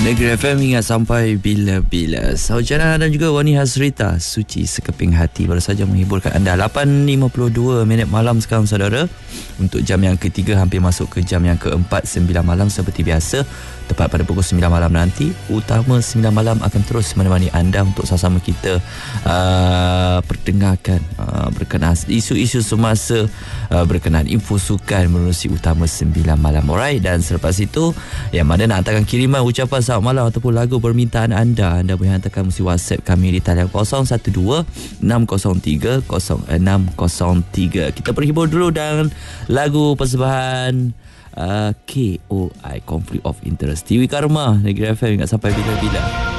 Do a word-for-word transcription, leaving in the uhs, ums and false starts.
Negeri F M ingat sampai bila-bila. Saujana dan juga Wani Hasrita, Suci Sekeping Hati baru saja menghiburkan anda. Lapan lima puluh dua minit malam sekarang saudara. Untuk jam yang ketiga hampir masuk ke jam yang keempat, sembilan malam seperti biasa. Tepat pada pukul sembilan malam nanti, Utama sembilan malam akan terus menemani anda untuk sama-sama kita uh, perdengarkan uh, berkenaan isu-isu semasa, uh, berkenaan info sukan menerusi Utama sembilan malam. Alright, dan selepas itu yang mana nak hantarkan kiriman ucapan selamat malam ataupun lagu permintaan anda, anda boleh hantarkan melalui WhatsApp kami di talian kosong satu dua enam kosong tiga kosong enam kosong tiga. Kita berhibur dulu dengan lagu persembahan uh, K O I, Conflict of Interest, Tiwi Karma, Negeri F M ingat sampai bila-bila.